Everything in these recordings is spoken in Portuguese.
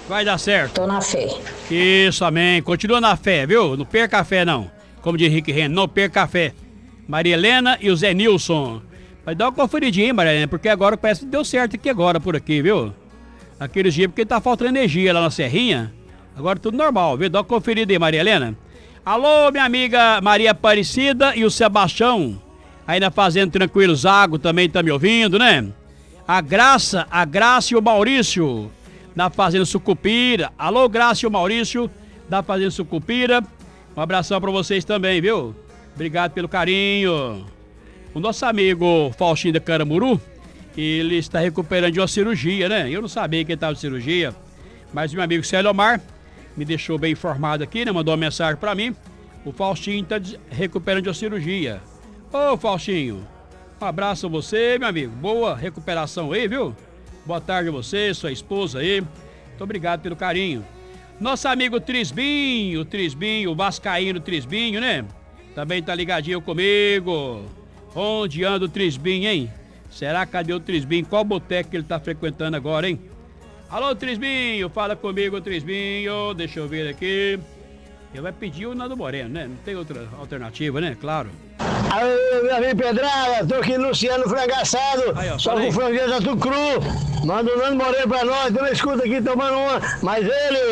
Vai dar certo. Tô na fé. Isso, amém. Continua na fé, viu? Não perca a fé, não. Como diz Henrique Reno, não perca a fé. Maria Helena e o Zé Nilson. Vai dar uma conferidinha, hein, Maria Helena? Porque agora parece que deu certo aqui agora, por aqui, viu? Aqueles dias porque tá faltando energia lá na Serrinha. Agora tudo normal, viu? Dá uma conferida aí, Maria Helena. Alô, minha amiga Maria Aparecida e o Sebastião. Aí na Fazenda Tranquilo Zago também tá me ouvindo, né? A Graça e o Maurício. Da Fazenda Sucupira. Alô, Graça e o Maurício, da Fazenda Sucupira. Um abração pra vocês também, viu? Obrigado pelo carinho. O nosso amigo Faustinho da Caramuru, ele está recuperando de uma cirurgia, né? Eu não sabia que ele estava de cirurgia, mas meu amigo Célio Omar me deixou bem informado aqui, né? Mandou uma mensagem pra mim. O Faustinho está recuperando de uma cirurgia. Ô, Faustinho, um abraço a você, meu amigo. Boa recuperação aí, viu? Boa tarde a você, sua esposa aí. Muito obrigado pelo carinho. Nosso amigo Trisbinho, o vascaíno Trisbinho, né? Também tá ligadinho comigo. Onde anda o Trisbinho, hein? Será cadê o Trisbinho? Qual boteco que ele tá frequentando agora, hein? Alô, Trisbinho, fala comigo, Trisbinho. Deixa eu ver aqui. Ele vai pedir o Nando Moreno, né? Não tem outra alternativa, né? Claro. Alô, meu amigo Pedrada, tô aqui no Luciano Frangaçado, só com o franguinho tá tudo cru. Manda o Nando Moreno pra nós, tô na escuta aqui tomando uma. Mas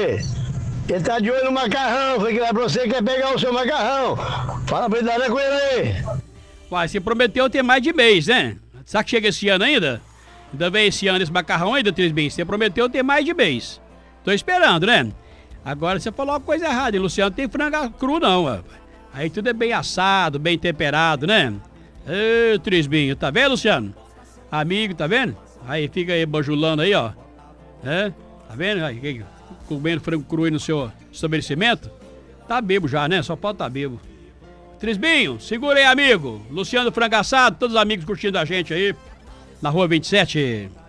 ele tá de olho no macarrão, foi que vai pra você, quer pegar o seu macarrão. Fala pra ele dar com ele aí. Uai, você prometeu ter mais de mês, né? Será que chega esse ano ainda? Ainda vem esse ano esse macarrão ainda, Trisbinho? Você prometeu ter mais de mês. Tô esperando, né? Agora você falou uma coisa errada, hein? Luciano tem frango cru não, rapaz. Aí tudo é bem assado, bem temperado, né? Ô, Trisbinho, tá vendo, Luciano? Amigo, tá vendo? Aí fica aí bajulando aí, ó. É? Tá vendo? Aí, comendo frango cru aí no seu estabelecimento? Tá bebo já, né? Só pode tá bebo. Trisbinho, segura aí, amigo. Luciano Frango Assado, todos os amigos curtindo a gente aí na Rua 27.